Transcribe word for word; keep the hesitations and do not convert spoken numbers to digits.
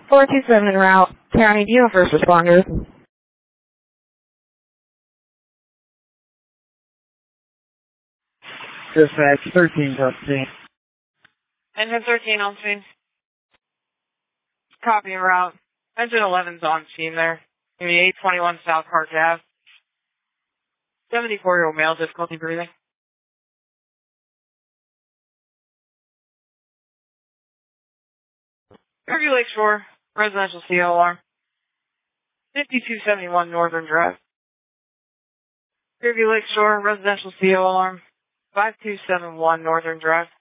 four two seven en route. County, do you have first responders? Dispatch thirteen on scene. Engine thirteen on scene. Copy en route. Engine eleven's on scene there. Maybe eight twenty-one South Park Ave. seventy-four-year-old male, difficulty breathing. Fairview Lakeshore, residential C O alarm. fifty-two seventy-one Northern Drive. Fairview Lakeshore, residential C O alarm. five two seven one Northern Drive.